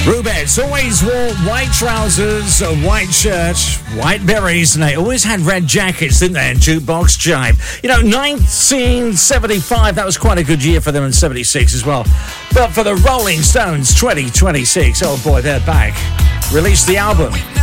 Rubettes always wore white trousers, a white shirt, white berets, and they always had red jackets, didn't they, in Jukebox Jive? 1975, that was quite a good year for them, in 76 as well. But for the Rolling Stones, 2026, oh boy, they're back. Released the album